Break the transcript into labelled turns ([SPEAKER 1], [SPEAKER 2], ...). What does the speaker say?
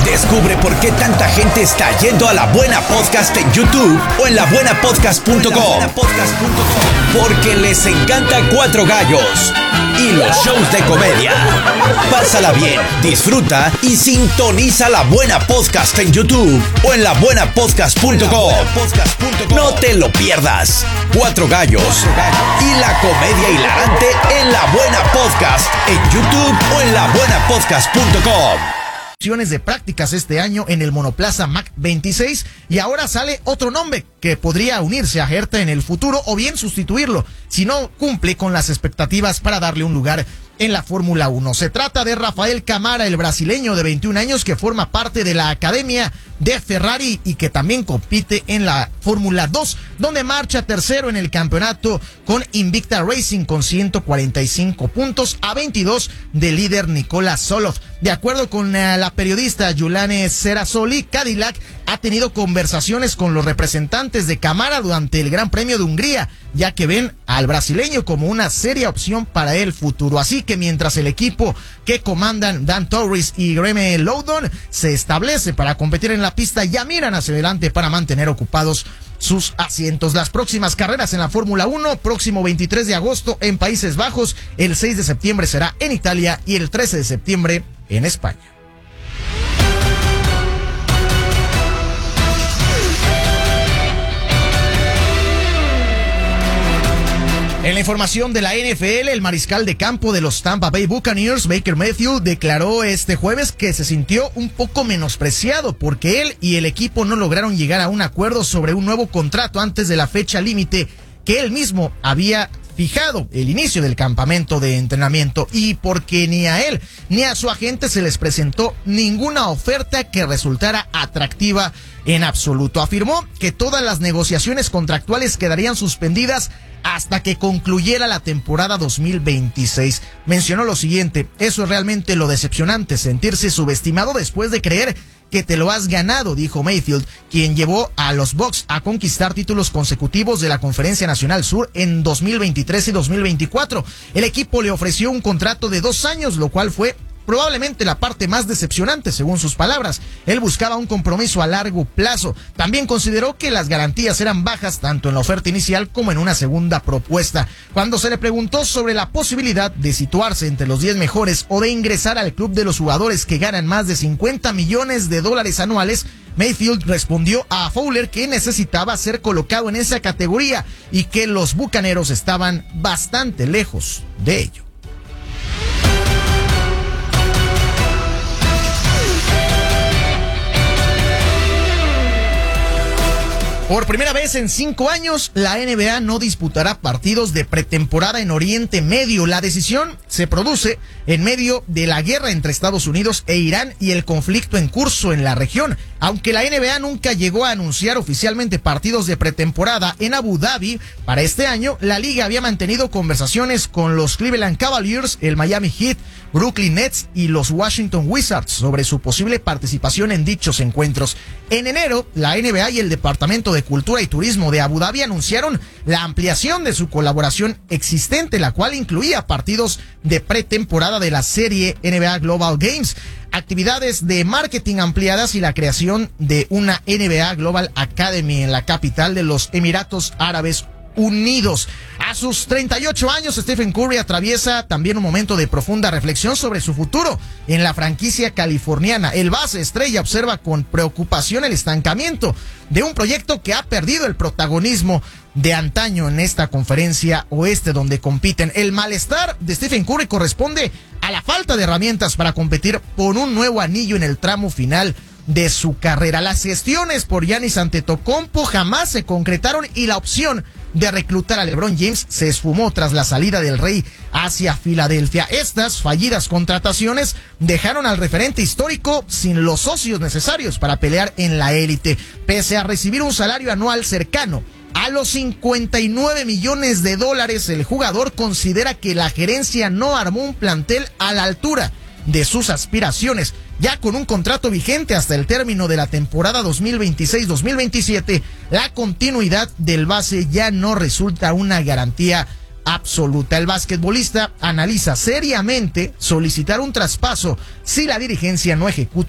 [SPEAKER 1] Descubre por qué tanta gente está yendo a La Buena Podcast en YouTube o en labuenapodcast.com. Porque les encanta Cuatro Gallos y los shows de comedia. Pásala bien, disfruta y sintoniza La Buena Podcast en YouTube o en labuenapodcast.com. No te lo pierdas. Cuatro Gallos y la comedia hilarante en La Buena Podcast en YouTube o en labuenapodcast.com.
[SPEAKER 2] De prácticas este año en el monoplaza Mach 26 y ahora sale otro nombre que podría unirse a Herta en el futuro o bien sustituirlo si no cumple con las expectativas para darle un lugar en la Fórmula 1. Se trata de Rafael Camara, el brasileño de 21 años que forma parte de la academia de Ferrari y que también compite en la Fórmula 2, donde marcha tercero en el campeonato con Invicta Racing con 145 puntos a 22 del líder Nicola Solov. De acuerdo con la periodista Yulane Serasoli, Cadillac ha tenido conversaciones con los representantes de Camara durante el Gran Premio de Hungría, ya que ven al brasileño como una seria opción para el futuro. Así que mientras el equipo que comandan Dan Torres y Greme Loudon se establece para competir en la pista, ya miran hacia adelante para mantener ocupados sus asientos. Las próximas carreras en la Fórmula 1, próximo 23 de agosto en Países Bajos, el 6 de septiembre será en Italia y el 13 de septiembre en España. En la información de la NFL, el mariscal de campo de los Tampa Bay Buccaneers, Baker Mayfield, declaró este jueves que se sintió un poco menospreciado porque él y el equipo no lograron llegar a un acuerdo sobre un nuevo contrato antes de la fecha límite que él mismo había fijado, el inicio del campamento de entrenamiento, y porque ni a él ni a su agente se les presentó ninguna oferta que resultara atractiva en absoluto. Afirmó que todas las negociaciones contractuales quedarían suspendidas hasta que concluyera la temporada 2026. Mencionó lo siguiente: eso es realmente lo decepcionante, sentirse subestimado después de creer que te lo has ganado, dijo Mayfield, quien llevó a los Bucs a conquistar títulos consecutivos de la Conferencia Nacional Sur en 2023 y 2024. El equipo le ofreció un contrato de 2 años, lo cual fue probablemente la parte más decepcionante, según sus palabras. Él buscaba un compromiso a largo plazo. También consideró que las garantías eran bajas tanto en la oferta inicial como en una segunda propuesta. Cuando se le preguntó sobre la posibilidad de situarse entre los 10 mejores o de ingresar al club de los jugadores que ganan más de $50 millones anuales, Mayfield respondió a Fowler que necesitaba ser colocado en esa categoría y que los bucaneros estaban bastante lejos de ello. Por primera vez en 5 años, la NBA no disputará partidos de pretemporada en Oriente Medio. La decisión se produce en medio de la guerra entre Estados Unidos e Irán y el conflicto en curso en la región. Aunque la NBA nunca llegó a anunciar oficialmente partidos de pretemporada en Abu Dhabi para este año, la liga había mantenido conversaciones con los Cleveland Cavaliers, el Miami Heat, Brooklyn Nets y los Washington Wizards sobre su posible participación en dichos encuentros. En enero, la NBA y el Departamento de Cultura y Turismo de Abu Dhabi anunciaron la ampliación de su colaboración existente, la cual incluía partidos de pretemporada de la serie NBA Global Games, actividades de marketing ampliadas y la creación de una NBA Global Academy en la capital de los Emiratos Árabes Unidos. A sus 38 años, Stephen Curry atraviesa también un momento de profunda reflexión sobre su futuro en la franquicia californiana. El base estrella observa con preocupación el estancamiento de un proyecto que ha perdido el protagonismo de antaño en esta conferencia oeste donde compiten. El malestar de Stephen Curry corresponde a la falta de herramientas para competir por un nuevo anillo en el tramo final de su carrera. Las gestiones por Giannis Antetokounmpo jamás se concretaron y la opción de reclutar a LeBron James se esfumó tras la salida del Rey hacia Filadelfia. Estas fallidas contrataciones dejaron al referente histórico sin los socios necesarios para pelear en la élite. Pese a recibir un salario anual cercano a los $59 millones, el jugador considera que la gerencia no armó un plantel a la altura de sus aspiraciones. Ya con un contrato vigente hasta el término de la temporada 2026-2027, la continuidad del base ya no resulta una garantía absoluta. El basquetbolista analiza seriamente solicitar un traspaso si la dirigencia no ejecuta